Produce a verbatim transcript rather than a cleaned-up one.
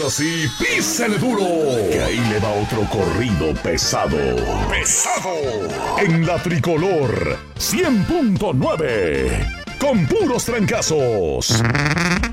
Ahora sí, písele duro, que ahí le va otro corrido pesado. ¡Pesado! En la Tricolor cien punto nueve, con puros trancazos.